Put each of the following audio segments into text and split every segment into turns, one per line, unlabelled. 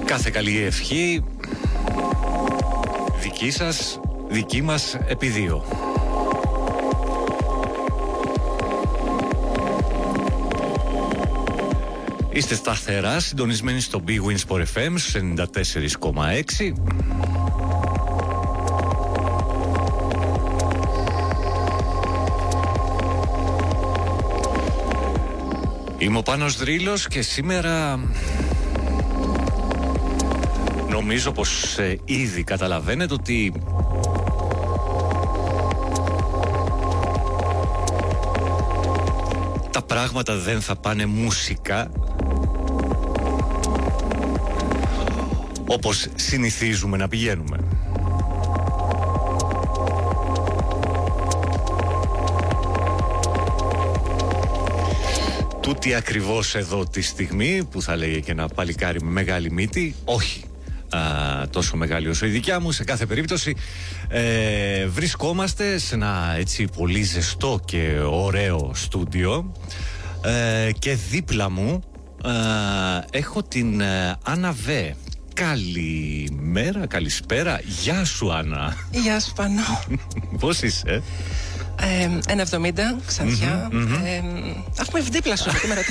Κάθε καλή ευχή δική σας, δική μας επί δύο. Είστε σταθερά συντονισμένοι στο Big Wins for FM 94,6. Είμαι ο Πάνος Δρύλος και σήμερα νομίζω πως ήδη καταλαβαίνετε ότι τα πράγματα δεν θα πάνε μουσικά όπως συνηθίζουμε να πηγαίνουμε. Τούτη ακριβώς εδώ τη στιγμή που θα λέγε και ένα παλικάρι με μεγάλη μύτη, όχι τόσο μεγάλη όσο η δικιά μου, σε κάθε περίπτωση βρισκόμαστε σε ένα έτσι πολύ ζεστό και ωραίο στούντιο και δίπλα μου έχω την Άννα Βέ. Καλημέρα, καλησπέρα. Γεια σου, Άννα.
Γεια σου, Πάνο.
Πώς είσαι?
1,70 ξανθιά. Έχουμε δίπλα σου σήμερα.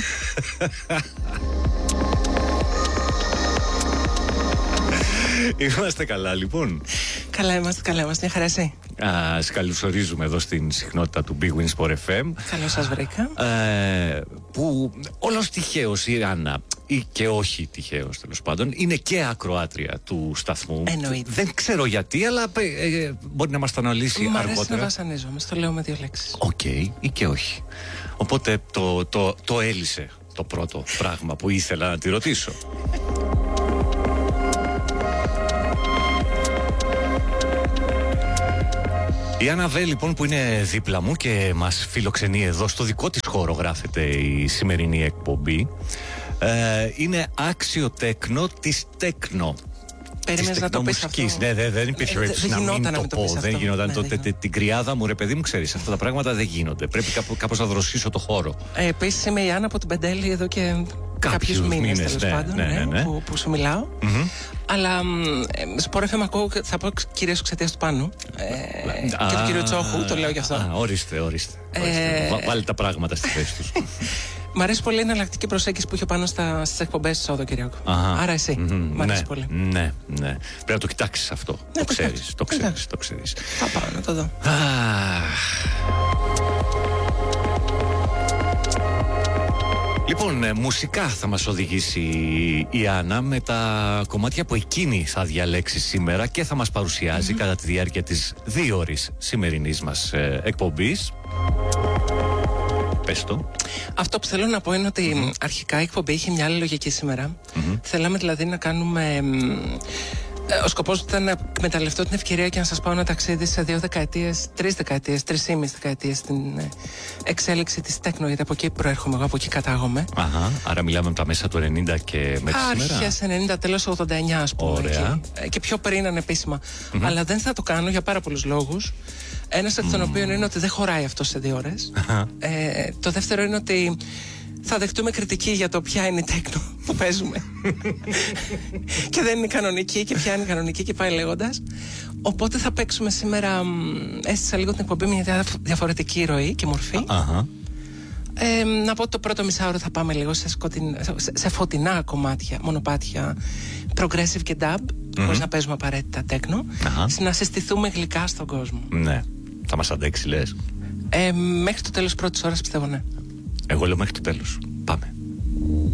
Είμαστε καλά, λοιπόν.
Καλά είμαστε, μια χαρά εσύ.
Σας καλωσορίζουμε εδώ στην συχνότητα του Big Wins for FM.
Καλώς σας βρήκα.
Που όλος τυχαίος η Άννα, ή και όχι τυχαίος τέλος πάντων, είναι και ακροάτρια του σταθμού.
Εννοείται.
Δεν ξέρω γιατί, αλλά μπορεί να μας τα αναλύσει αργότερα.
Μ' αρέσει να βασανίζομαι, στο λέω με δύο λέξεις.
Οκ, ή και όχι. Οπότε το έλυσε το πρώτο πράγμα που ήθελα να τη ρωτήσω. Η Άννα Βέ, λοιπόν, που είναι δίπλα μου και μας φιλοξενεί εδώ στο δικό της χώρο, γράφεται η σημερινή εκπομπή, είναι άξιο τέκνο της τέκνο.
Περίμενες να το πεις αυτό?
Ναι, δεν υπήρχε περίπτωση να μην το πω. Δεν γινόταν τότε την κρυάδα μου, ρε παιδί μου, ξέρεις, αυτά τα πράγματα δεν γίνονται. Πρέπει κάπως να δροσίσω το χώρο.
Επίσης είμαι η Άννα από την Πεντέλη εδώ και κάποιους μήνες τέλος πάντων, που σου μιλάω. Αλλά Sport FM ακούω, θα πω κυρίως εξαιτίας του Πάνου και του κύριου Τσόχου, το λέω γι' αυτό.
Ορίστε. Βάλει τα πράγματα στη θέση τους.
Μ' αρέσει πολύ η εναλλακτική προσέγγιση που είχε πάνω στις εκπομπές του Σαββατοκύριακου. Άρα εσύ. Μ' αρέσει πολύ.
Ναι. Πρέπει να το κοιτάξεις αυτό. Το ξέρεις.
Θα πάω να το δω.
Λοιπόν, μουσικά θα μας οδηγήσει η Άννα με τα κομμάτια που εκείνη θα διαλέξει σήμερα και θα μας παρουσιάζει κατά τη διάρκεια της 2 ώρης σημερινής μας εκπομπής. Πες το.
Αυτό που θέλω να πω είναι ότι αρχικά η εκπομπή είχε μια άλλη λογική σήμερα. Θέλαμε δηλαδή να κάνουμε... Ο σκοπός ήταν να εκμεταλλευτώ την ευκαιρία και να σας πάω ένα ταξίδι σε 2 δεκαετίες, 3 δεκαετίες, 3,5 δεκαετίες στην εξέλιξη της τέκνο, γιατί από εκεί προέρχομαι εγώ, από εκεί κατάγομαι.
Άρα μιλάμε από τα μέσα του 90 και μέχρι σήμερα.
Αρχές 90, τέλος 89, ας πούμε.
Ωραία.
Και πιο πριν ανεπίσημα. Αλλά δεν θα το κάνω για πάρα πολλούς λόγους. Ένας εκ των οποίων είναι ότι δεν χωράει αυτό σε 2 ώρες. Το δεύτερο είναι ότι θα δεχτούμε κριτική για το ποια είναι η τέκνο που παίζουμε και δεν είναι κανονική και ποια είναι κανονική και πάει λέγοντας. Οπότε θα παίξουμε σήμερα, έστησα λίγο την εκπομπή με μια διαφορετική ροή και μορφή. Να πω ότι το πρώτο μισάωρο θα πάμε λίγο σε φωτεινά κομμάτια, μονοπάτια, progressive και dub, χωρίς να παίζουμε απαραίτητα τέκνο, να συστηθούμε γλυκά στον κόσμο.
Ναι. Θα μας αντέξει, λες?
Μέχρι το τέλος πρώτης ώρας πιστεύω, ναι.
Εγώ λέω μέχρι το τέλος.